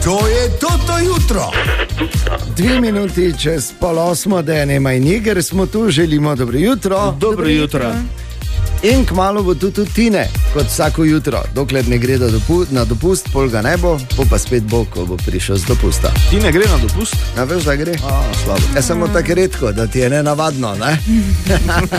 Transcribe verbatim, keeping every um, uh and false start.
To je Toto jutro. Dve minuti čez pol osmo, da je nema in iger, smo tu, želimo dobro jutro. Dobro, dobro jutro. jutro. In kmalu bo tu tudi Tine, kot vsako jutro, dokler ne gre dopu, na dopust, pol ga ne bo, po pa spet bo, ko bo prišel z dopusta. Tine gre na dopust? Ja, veš, da gre. A, slabo. Ja, samo tako redko, da ti je nenavadno, ne?